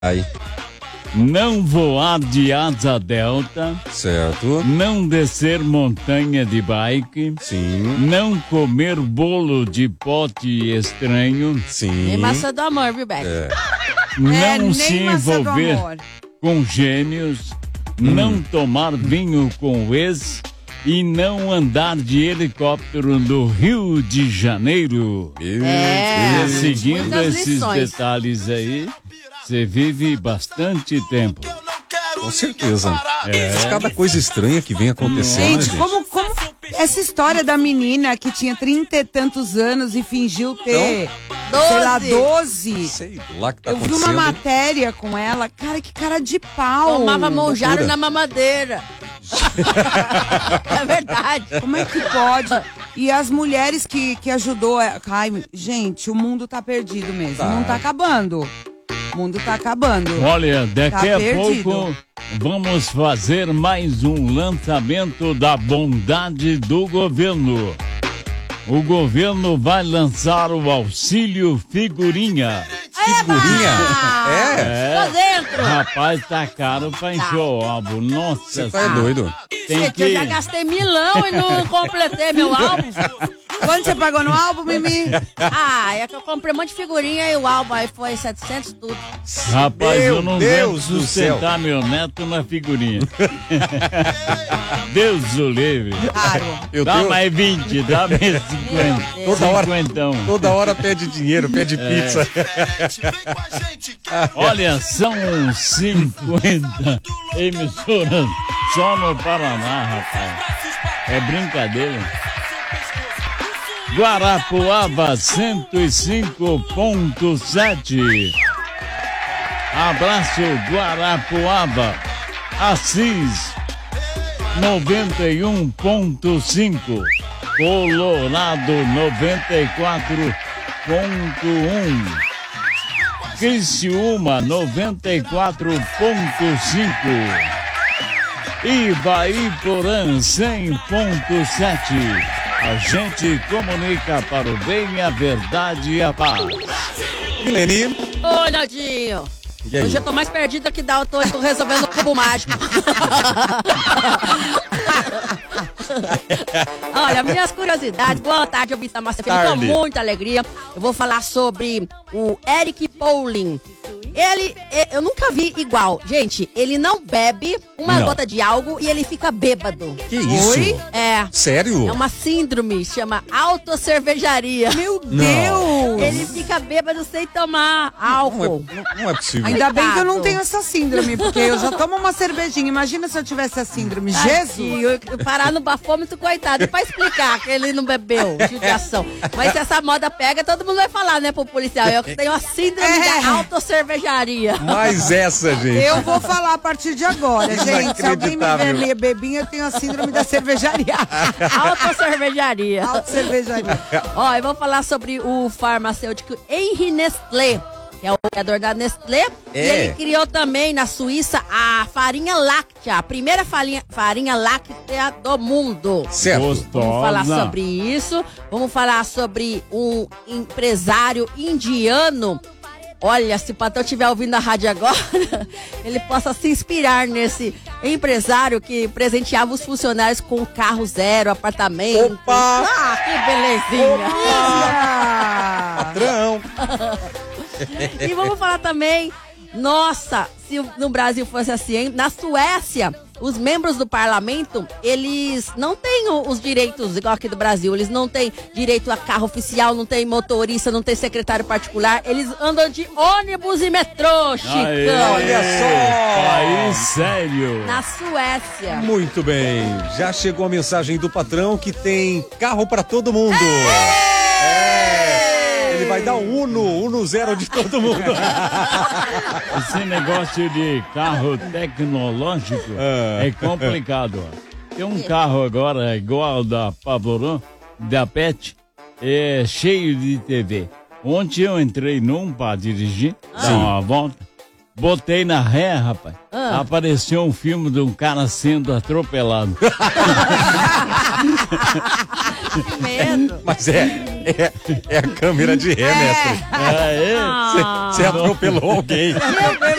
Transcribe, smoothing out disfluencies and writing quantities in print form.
Ai. Não voar de asa delta. Certo. Não descer montanha de bike. Sim. Não comer bolo de pote estranho. Sim. Nem maçã do amor, viu, Beck? Não se envolver com gênios. Não tomar vinho com o ex. E não andar de helicóptero no Rio de Janeiro. Seguindo muitas esses lições. detalhes aí, você vive bastante tempo. Com certeza. Cada coisa estranha que vem acontecendo. Gente, como essa história da menina que tinha 30 e tantos anos e fingiu ter, sei lá, 12. Sei lá que tá Eu vi acontecendo. uma matéria com ela, cara, que cara de pau. Tomava monjaro loucura. na mamadeira. É verdade. Como é que pode? E as mulheres que ajudou. Ai, gente, o mundo tá perdido mesmo. Tá. O mundo tá acabando. O mundo tá acabando. Olha, daqui Tá a perdido. pouco vamos fazer mais um lançamento da bondade do governo. O governo vai lançar o auxílio figurinha. Figurinha? Tô dentro. Rapaz, tá caro pra encher o álbum. Nossa Você tá Senhora. doido. Tem Gente, eu já gastei milão e não completei meu álbum. Quanto você pagou no álbum, Mimi? É que eu comprei um monte de figurinha e o álbum aí foi 700 tudo. Rapaz, Meu eu não Deus vou do sustentar meu neto na figurinha. Deus o livre. Claro. Eu Dá tenho- mais 20, dá mais 50. Toda hora. Cinquentão. Toda hora pede dinheiro, pede pizza. Olha, são 50 emissoras só no Paraná, rapaz. É brincadeira. Guarapuava 105.7. Abraço, Guarapuava. Assis 91.5. Colorado 94.1. Criciúma 94.5. Ibaiporã 100.7. A gente comunica para o bem, a verdade e a paz. Mileni. Oi, Naldinho. E aí? Hoje eu tô mais perdida que Dalton, eu tô resolvendo o cubo mágico. Olha, minhas curiosidades. Boa tarde, ouvinte da Massa FM, com Tarde. muita alegria. Eu vou falar sobre o Eric Pauling. Eu nunca vi igual. Gente, ele não bebe uma Não. gota de algo e ele fica bêbado. Que isso? É. Sério? É uma síndrome, chama autocervejaria. Meu Deus! Ele fica bêbado sem tomar álcool. Não é possível. Ainda bem que eu não Coitado. tenho essa síndrome, porque eu já tomo uma cervejinha. Imagina se eu tivesse a síndrome. Jesus! Eu parar no bafômetro, coitado. E pra explicar que ele não bebeu, judiação. Mas se essa moda pega, todo mundo vai falar, né, pro policial. Eu tenho a síndrome da autocervejaria. Mas essa, gente. Eu vou falar a partir de agora, gente. Se alguém me ver Inacreditável. meio bebinha, eu tenho a síndrome da cervejaria. Autocervejaria. Autocervejaria. Ó, eu vou falar sobre o farmacêutico Henri Nestlé, que é o criador da Nestlé. E ele criou também na Suíça a farinha láctea, a primeira farinha láctea do mundo. Certo. Vamos falar Gostosa. sobre isso. Vamos falar sobre um empresário indiano. Olha, se o patrão estiver ouvindo a rádio agora, ele possa se inspirar nesse empresário que presenteava os funcionários com carro zero, apartamento. Opa! Ah, que belezinha! Patrão. E vamos falar também, nossa, se no Brasil fosse assim, hein? Na Suécia, os membros do parlamento, eles não têm os direitos, igual aqui do Brasil, eles não têm direito a carro oficial, não tem motorista, não tem secretário particular, eles andam de ônibus e metrô, Chicão. Olha só! País sério. Na Suécia. Muito bem. Já chegou a mensagem do patrão que tem carro pra todo mundo. Ele vai dar um Uno zero de todo mundo. Esse negócio de carro tecnológico é complicado. Ó. Tem um carro agora igual ao da Pavoron, da Pet, é cheio de TV. Ontem eu entrei num pra dirigir, dar uma volta, botei na ré, rapaz. Apareceu um filme de um cara sendo atropelado. Que medo. Mas é a câmera de ré, mestre. É, Você atropelou alguém. Meu